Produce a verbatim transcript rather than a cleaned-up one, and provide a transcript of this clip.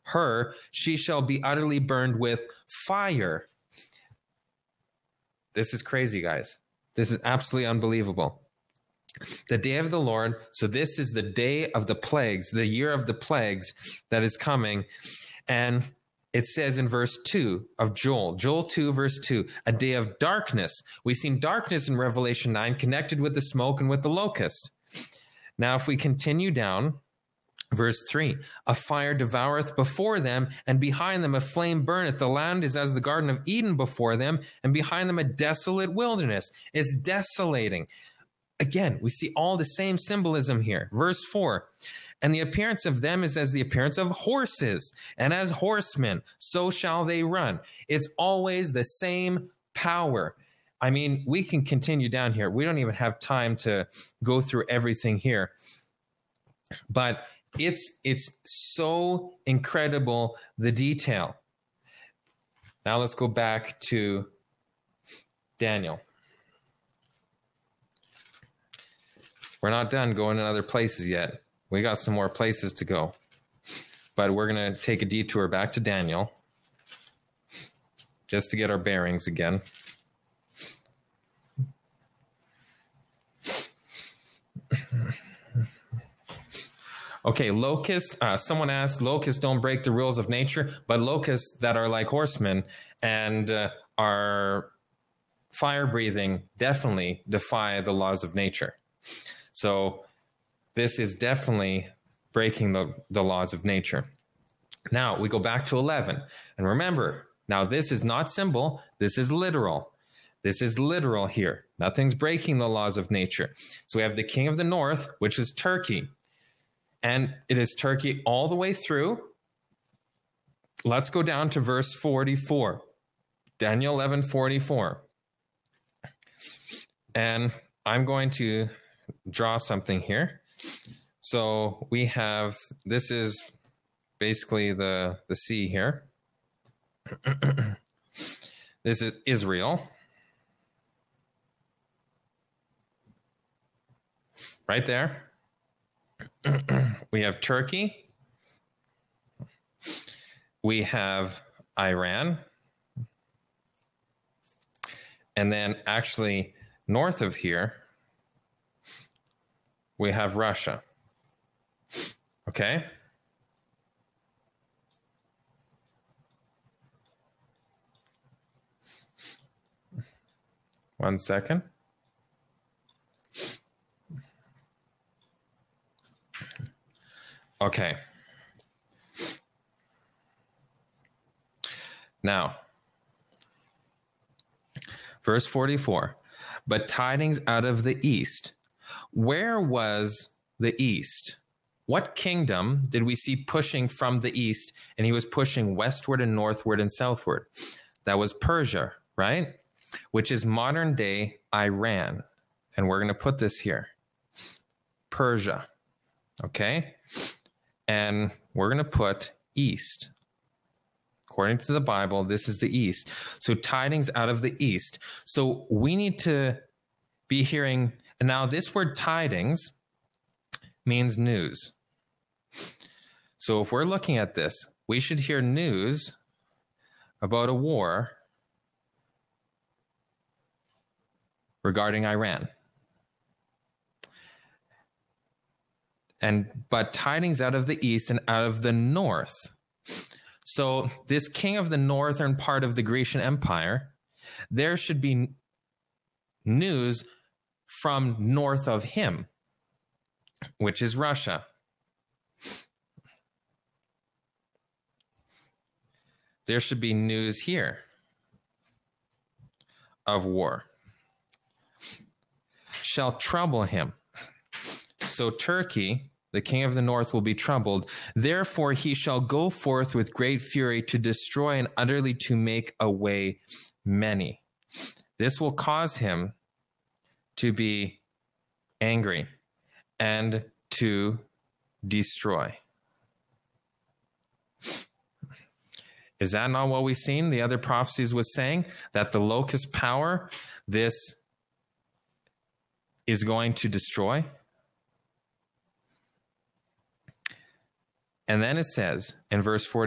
her, she shall be utterly burned with fire. This is crazy, guys. This is absolutely unbelievable. The day of the Lord, so this is the day of the plagues, the year of the plagues that is coming. And it says in verse two of Joel, Joel two, verse two, a day of darkness. We've seen darkness in Revelation nine connected with the smoke and with the locust. Now, if we continue down, verse three, a fire devoureth before them, and behind them a flame burneth. The land is as the Garden of Eden before them, and behind them a desolate wilderness. It's desolating. Again, we see all the same symbolism here. Verse four, and the appearance of them is as the appearance of horses, and as horsemen, so shall they run. It's always the same power. I mean, we can continue down here. We don't even have time to go through everything here. But it's it's so incredible, the detail. Now let's go back to Daniel. We're not done going in other places yet. We got some more places to go. But we're going to take a detour back to Daniel just to get our bearings again. Okay, locusts. Uh, someone asked, locusts don't break the rules of nature, but locusts that are like horsemen and uh, are fire-breathing definitely defy the laws of nature. So this is definitely breaking the, the laws of nature. Now we go back to eleven. And remember, now this is not symbol, this is literal. This is literal here. Nothing's breaking the laws of nature. So we have the king of the north, which is Turkey. And it is Turkey all the way through. Let's go down to verse forty-four. Daniel eleven forty-four. And I'm going to draw something here. So we have, this is basically the, the sea here. This is Israel. Right there. We have Turkey. We have Iran. And then actually north of here, we have Russia. Okay? One second. Okay. Now, verse forty-four, but tidings out of the east. Where was the east? What kingdom did we see pushing from the east? And he was pushing westward and northward and southward. That was Persia, right? Which is modern day Iran. And we're going to put this here. Persia. Okay? And we're going to put east. According to the Bible, this is the east. So tidings out of the east. So we need to be hearing. And now this word tidings means news. So if we're looking at this, we should hear news about a war regarding Iran. And but tidings out of the east and out of the north. So this king of the northern part of the Grecian Empire, there should be news from north of him, which is Russia. There should be news here of war. Shall trouble him. So Turkey, the king of the north, will be troubled. Therefore he shall go forth with great fury to destroy and utterly to make away many. This will cause him to be angry and to destroy. Is that not what we've seen? The other prophecies was saying that the locust power, this is going to destroy. And then it says in verse forty,